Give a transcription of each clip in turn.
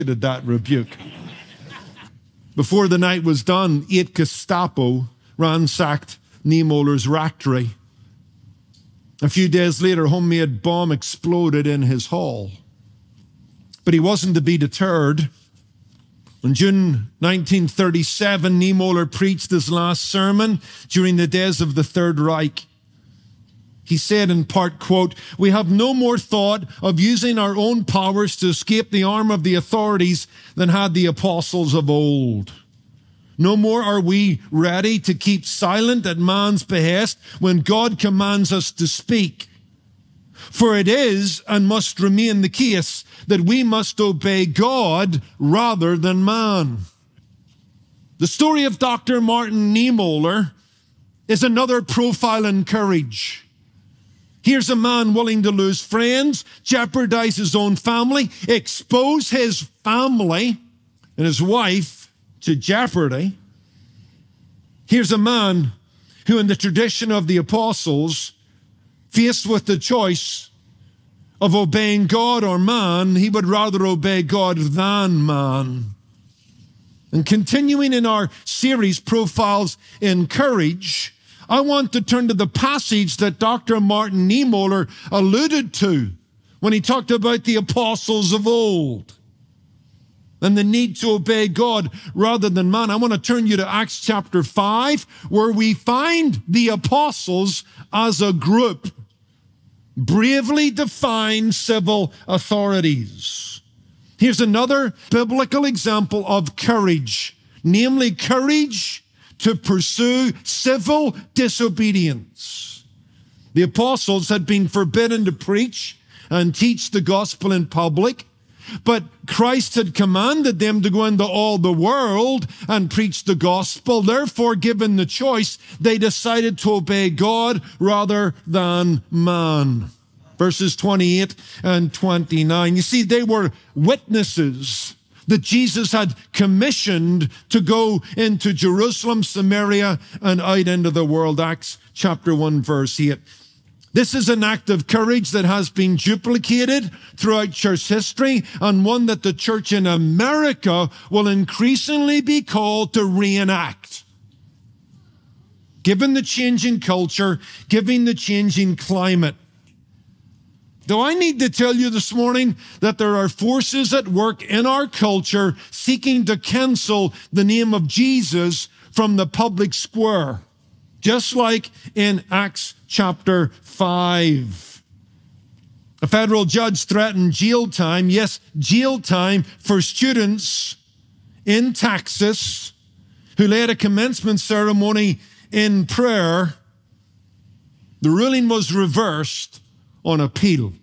at that rebuke. Before the night was done, 8 Gestapo ransacked Niemöller's rectory. A few days later, a homemade bomb exploded in his hall. But he wasn't to be deterred. In June 1937, Niemöller preached his last sermon during the days of the Third Reich. He said in part, quote, "We have no more thought of using our own powers to escape the arm of the authorities than had the apostles of old. No more are we ready to keep silent at man's behest when God commands us to speak. For it is and must remain the case that we must obey God rather than man." The story of Dr. Martin Niemöller is another profile in courage. Here's a man willing to lose friends, jeopardize his own family, expose his family and his wife to jeopardy. Here's a man who, in the tradition of the apostles, faced with the choice of obeying God or man, he would rather obey God than man. And continuing in our series, Profiles in Courage, I want to turn to the passage that Dr. Martin Niemöller alluded to when he talked about the apostles of old and the need to obey God rather than man. I want to turn you to Acts chapter 5, where we find the apostles as a group bravely defying civil authorities. Here's another biblical example of courage, namely courage to pursue civil disobedience. The apostles had been forbidden to preach and teach the gospel in public, but Christ had commanded them to go into all the world and preach the gospel. Therefore, given the choice, they decided to obey God rather than man. Verses 28 and 29. You see, they were witnesses that Jesus had commissioned to go into Jerusalem, Samaria, and out into the world. Acts chapter 1, verse 8. This is an act of courage that has been duplicated throughout church history, and one that the church in America will increasingly be called to reenact. Given the changing culture, given the changing climate. Do I need to tell you this morning that there are forces at work in our culture seeking to cancel the name of Jesus from the public square? Just like in Acts chapter 5. A federal judge threatened jail time, yes, jail time for students in Texas who led a commencement ceremony in prayer. The ruling was reversed on appeal.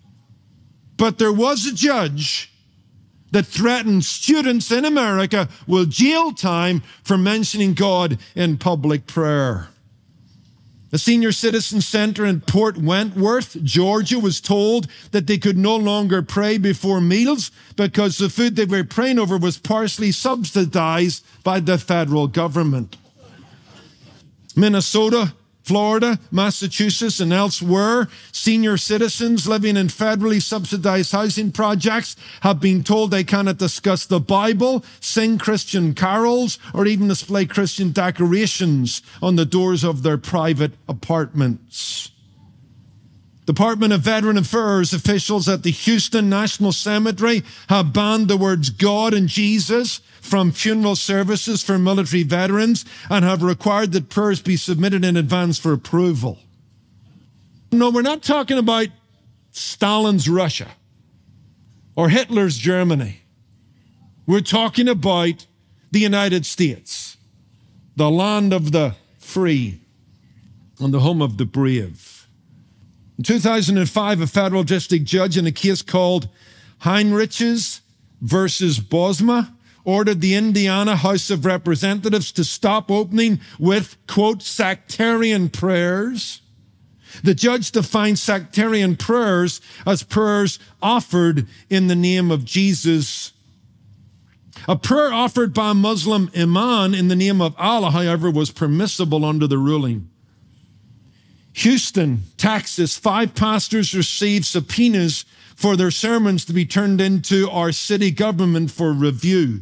But there was a judge that threatened students in America with jail time for mentioning God in public prayer. The Senior Citizen Center in Port Wentworth, Georgia, was told that they could no longer pray before meals because the food they were praying over was partially subsidized by the federal government. Minnesota, Florida, Massachusetts, and elsewhere, senior citizens living in federally subsidized housing projects have been told they cannot discuss the Bible, sing Christian carols, or even display Christian decorations on the doors of their private apartments. Department of Veteran Affairs officials at the Houston National Cemetery have banned the words God and Jesus from funeral services for military veterans and have required that prayers be submitted in advance for approval. No, we're not talking about Stalin's Russia or Hitler's Germany. We're talking about the United States, the land of the free and the home of the brave. In 2005, a federal district judge in a case called Heinrichs versus Bosma ordered the Indiana House of Representatives to stop opening with, quote, sectarian prayers. The judge defined sectarian prayers as prayers offered in the name of Jesus. A prayer offered by a Muslim imam in the name of Allah, however, was permissible under the ruling. Houston, Texas, 5 pastors received subpoenas for their sermons to be turned into our city government for review.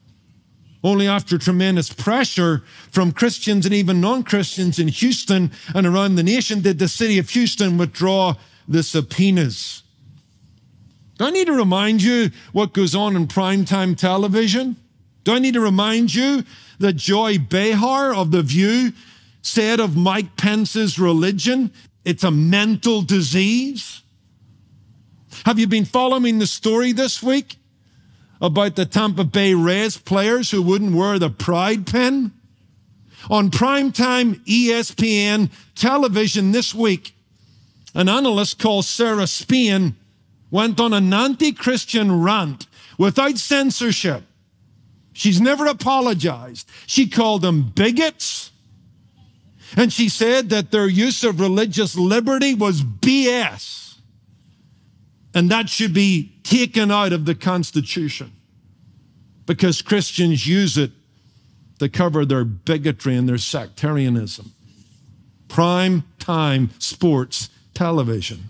Only after tremendous pressure from Christians and even non-Christians in Houston and around the nation did the city of Houston withdraw the subpoenas. Do I need to remind you what goes on in primetime television? Do I need to remind you that Joy Behar of The View said of Mike Pence's religion, it's a mental disease? Have you been following the story this week about the Tampa Bay Rays players who wouldn't wear the pride pin? On primetime ESPN television this week, an analyst called Sarah Spain went on an anti-Christian rant without censorship. She's never apologized. She called them bigots, and she said that their use of religious liberty was BS, and that should be taken out of the Constitution because Christians use it to cover their bigotry and their sectarianism. Prime time sports television.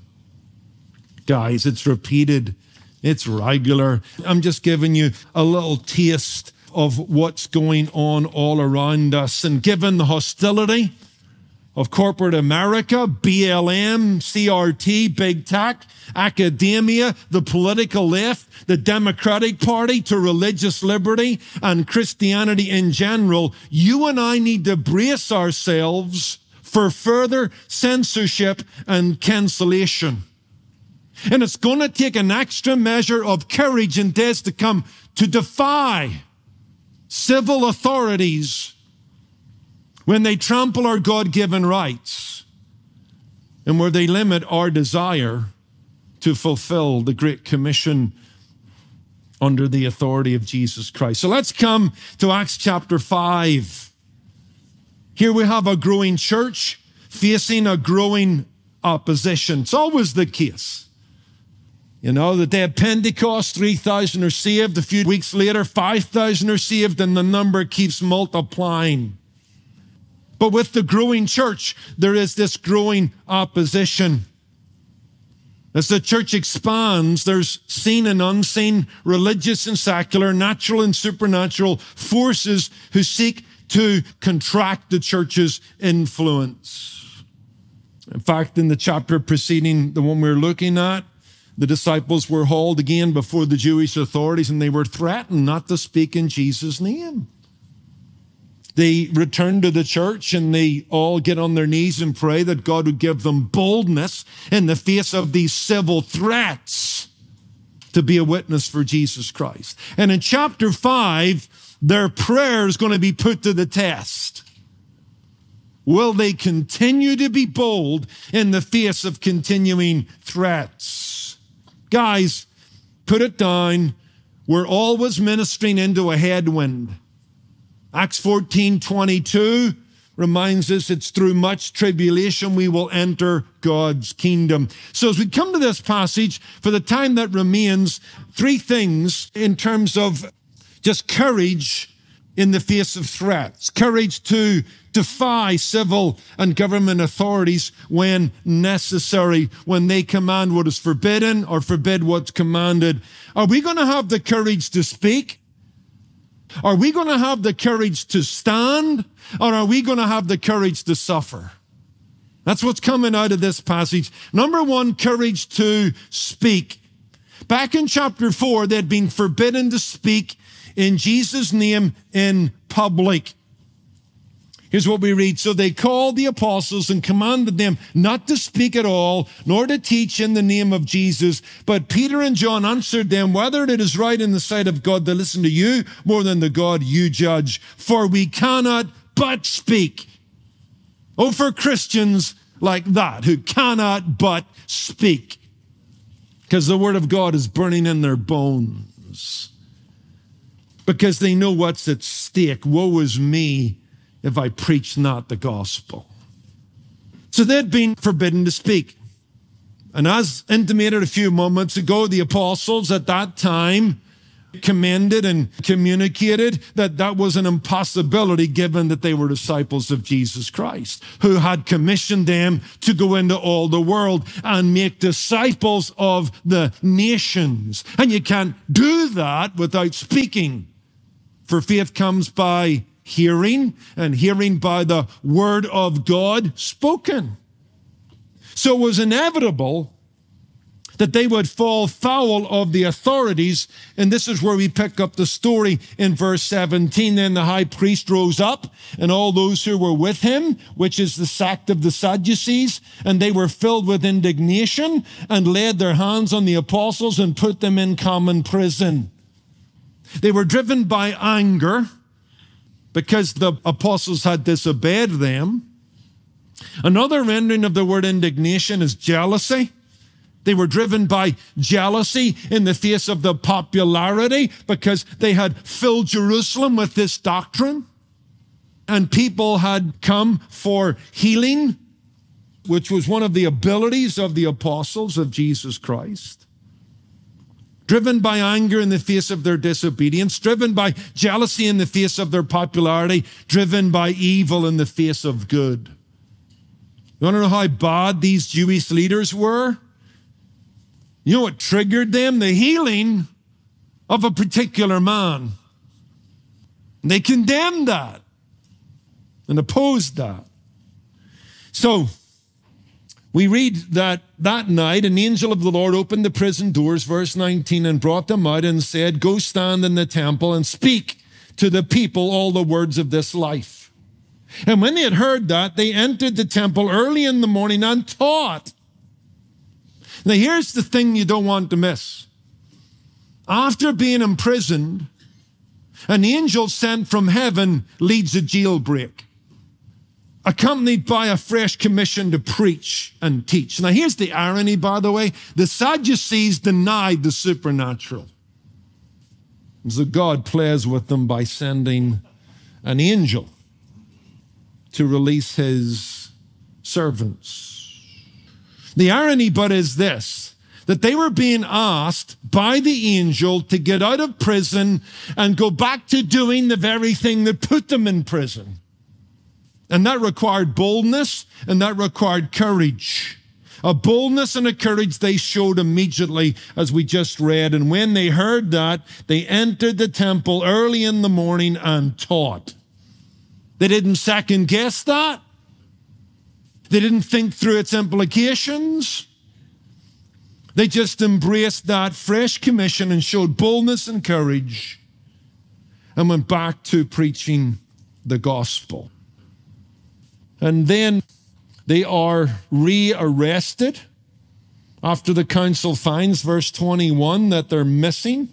Guys, it's repeated. It's regular. I'm just giving you a little taste of what's going on all around us. And given the hostility of corporate America, BLM, CRT, big tech, academia, the political left, the Democratic Party to religious liberty and Christianity in general, you and I need to brace ourselves for further censorship and cancellation. And it's going to take an extra measure of courage in days to come to defy civil authorities when they trample our God-given rights and where they limit our desire to fulfill the Great Commission under the authority of Jesus Christ. So let's come to Acts chapter 5. Here we have a growing church facing a growing opposition. It's always the case. You know, the day of Pentecost, 3,000 are saved. A few weeks later, 5,000 are saved, and the number keeps multiplying. But with the growing church, there is this growing opposition. As the church expands, there's seen and unseen, religious and secular, natural and supernatural forces who seek to contract the church's influence. In fact, in the chapter preceding the one we're looking at, the disciples were hauled again before the Jewish authorities and they were threatened not to speak in Jesus' name. They return to the church and they all get on their knees and pray that God would give them boldness in the face of these civil threats to be a witness for Jesus Christ. And in chapter 5, their prayer is going to be put to the test. Will they continue to be bold in the face of continuing threats? Guys, put it down. We're always ministering into a headwind. Acts 14:22 reminds us it's through much tribulation we will enter God's kingdom. So as we come to this passage, for the time that remains, three things in terms of just courage in the face of threats. Courage to defy civil and government authorities when necessary, when they command what is forbidden or forbid what's commanded. Are we going to have the courage to speak? Are we going to have the courage to stand? Or are we going to have the courage to suffer? That's what's coming out of this passage. Number one, courage to speak. Back in chapter 4, they'd been forbidden to speak in Jesus' name in public. Here's what we read. So they called the apostles and commanded them not to speak at all, nor to teach in the name of Jesus. But Peter and John answered them, whether it is right in the sight of God to listen to you more than the God you judge. For we cannot but speak. Oh, for Christians like that, who cannot but speak. Because the word of God is burning in their bones. Because they know what's at stake. Woe is me if I preach not the gospel. So they'd been forbidden to speak. And as intimated a few moments ago, the apostles at that time commended and communicated that that was an impossibility given that they were disciples of Jesus Christ, who had commissioned them to go into all the world and make disciples of the nations. And you can't do that without speaking. For faith comes by hearing, and hearing by the word of God spoken. So it was inevitable that they would fall foul of the authorities. And this is where we pick up the story in verse 17. Then the high priest rose up, and all those who were with him, which is the sect of the Sadducees, and they were filled with indignation and laid their hands on the apostles and put them in common prison. They were driven by anger because the apostles had disobeyed them. Another rendering of the word indignation is jealousy. They were driven by jealousy in the face of the popularity because they had filled Jerusalem with this doctrine. And people had come for healing, which was one of the abilities of the apostles of Jesus Christ. Driven by anger in the face of their disobedience, driven by jealousy in the face of their popularity, driven by evil in the face of good. You want to know how bad these Jewish leaders were? You know what triggered them? The healing of a particular man. And they condemned that and opposed that. So we read that night an angel of the Lord opened the prison doors, verse 19, and brought them out and said, "Go stand in the temple and speak to the people all the words of this life." And when they had heard that, they entered the temple early in the morning and taught. Now here's the thing you don't want to miss. After being imprisoned, an angel sent from heaven leads a jailbreak, accompanied by a fresh commission to preach and teach. Now here's the irony, by the way. The Sadducees denied the supernatural. So God plays with them by sending an angel to release his servants. The irony, but, is this, that they were being asked by the angel to get out of prison and go back to doing the very thing that put them in prison. And that required boldness, and that required courage. A boldness and a courage they showed immediately, as we just read. And when they heard that, they entered the temple early in the morning and taught. They didn't second guess that. They didn't think through its implications. They just embraced that fresh commission and showed boldness and courage and went back to preaching the gospel. And then they are rearrested after the council finds, verse 21, that they're missing.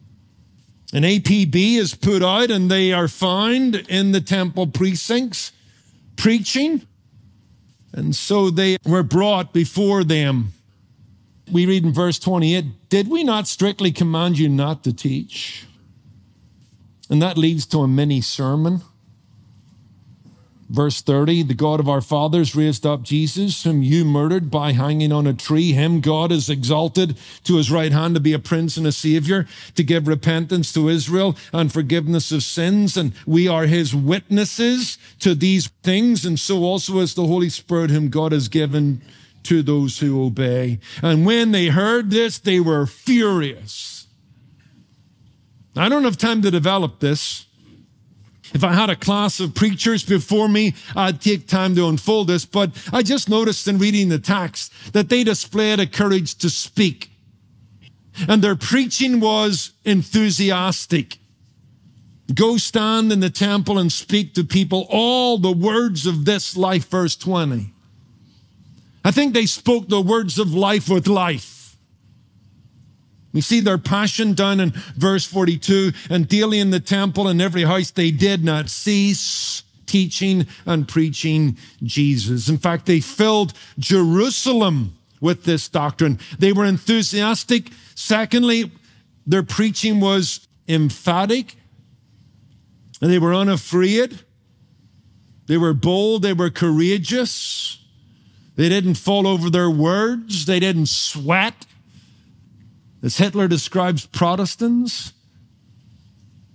An APB is put out and they are found in the temple precincts preaching. And so they were brought before them. We read in verse 28, "Did we not strictly command you not to teach?" And that leads to a mini sermon. Verse 30, "The God of our fathers raised up Jesus, whom you murdered by hanging on a tree. Him God has exalted to his right hand to be a prince and a savior, to give repentance to Israel and forgiveness of sins. And we are his witnesses to these things, and so also is the Holy Spirit, whom God has given to those who obey." And when they heard this, they were furious. I don't have time to develop this. If I had a class of preachers before me, I'd take time to unfold this, but I just noticed in reading the text that they displayed a courage to speak. And their preaching was enthusiastic. "Go stand in the temple and speak to people all the words of this life," verse 20. I think they spoke the words of life with life. We see their passion down in verse 42, "And daily in the temple and every house they did not cease teaching and preaching Jesus." In fact, they filled Jerusalem with this doctrine. They were enthusiastic. Secondly, their preaching was emphatic. And they were unafraid. They were bold. They were courageous. They didn't fall over their words. They didn't sweat. As Hitler describes Protestants,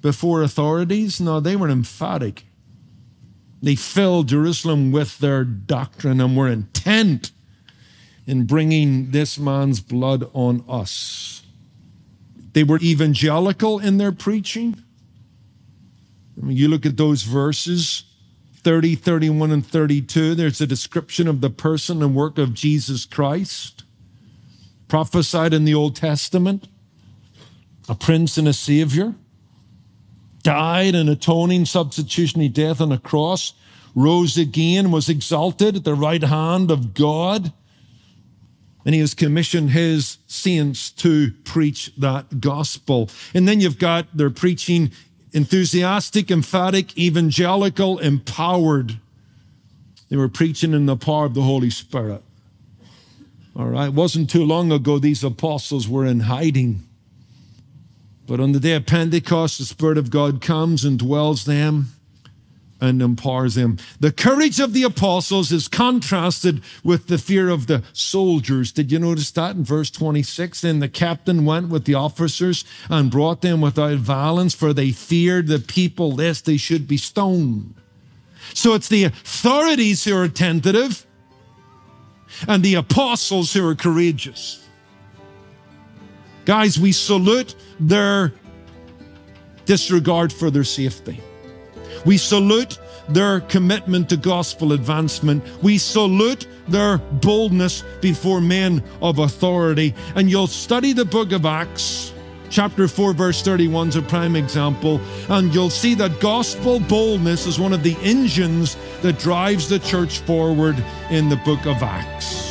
before authorities? No, they were emphatic. They filled Jerusalem with their doctrine and were intent in bringing this man's blood on us. They were evangelical in their preaching. I mean, you look at those verses, 30, 31, and 32, there's a description of the person and work of Jesus Christ, prophesied in the Old Testament, a prince and a savior, died an atoning substitutionary death on a cross, rose again, was exalted at the right hand of God, and he has commissioned his saints to preach that gospel. And then you've got their preaching enthusiastic, emphatic, evangelical, empowered. They were preaching in the power of the Holy Spirit. All right, it wasn't too long ago these apostles were in hiding. But on the day of Pentecost, the Spirit of God comes and dwells them and empowers them. The courage of the apostles is contrasted with the fear of the soldiers. Did you notice that in verse 26? Then the captain went with the officers and brought them without violence, for they feared the people lest they should be stoned. So it's the authorities who are tentative and the apostles who are courageous. Guys, we salute their disregard for their safety. We salute their commitment to gospel advancement. We salute their boldness before men of authority. And you'll study the book of Acts, chapter 4, verse 31 is a prime example, and you'll see that gospel boldness is one of the engines that drives the church forward in the book of Acts.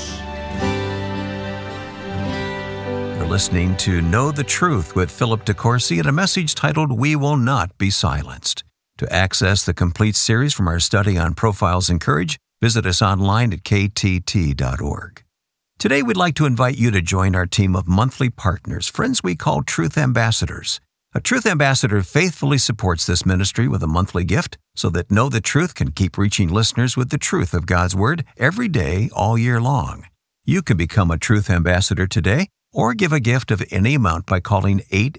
You're listening to Know the Truth with Philip DeCourcy and a message titled, We Will Not Be Silenced. To access the complete series from our study on Profiles in Courage, visit us online at ktt.org. Today, we'd like to invite you to join our team of monthly partners, friends we call Truth Ambassadors. A Truth Ambassador faithfully supports this ministry with a monthly gift so that Know the Truth can keep reaching listeners with the truth of God's Word every day, all year long. You can become a Truth Ambassador today or give a gift of any amount by calling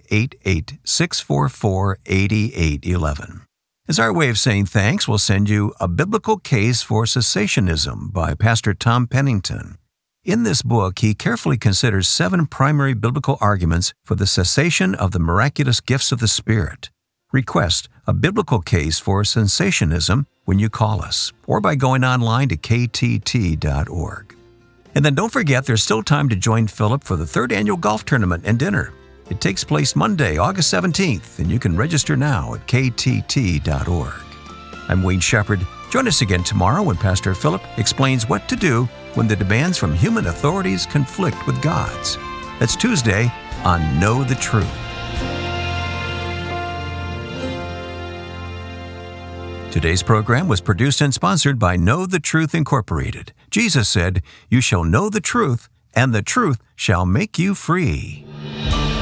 888-644-8811. As our way of saying thanks, we'll send you A Biblical Case for Cessationism by Pastor Tom Pennington. In this book, he carefully considers 7 primary biblical arguments for the cessation of the miraculous gifts of the Spirit. Request A Biblical Case for Cessationism when you call us, or by going online to ktt.org. And then don't forget, there's still time to join Philip for the 3rd annual golf tournament and dinner. It takes place Monday, August 17th, and you can register now at ktt.org. I'm Wayne Shepherd. Join us again tomorrow when Pastor Philip explains what to do when the demands from human authorities conflict with God's. That's Tuesday on Know the Truth. Today's program was produced and sponsored by Know the Truth Incorporated. Jesus said, "You shall know the truth, and the truth shall make you free."